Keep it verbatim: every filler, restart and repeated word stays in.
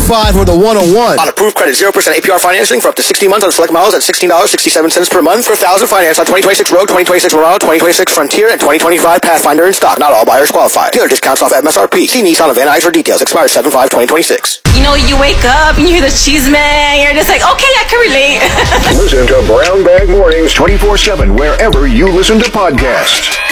five or the one oh one. On approved credit, zero percent A P R financing for up to sixty months on select models at sixteen dollars and sixty-seven cents per month per thousand finance on twenty twenty-six Rogue, twenty twenty-six Murano, twenty twenty-six Frontier, and twenty twenty-five Pathfinder in stock. Not all buyers qualify. Dealer discounts off M S R P. See Nissan of Van Nuys for details. Expires seven five twenty twenty-six. You know, you wake up and you hear the cheese man. You're just like, okay, I can relate. Listen to Brown Bag Mornings twenty-four seven wherever you listen to podcasts.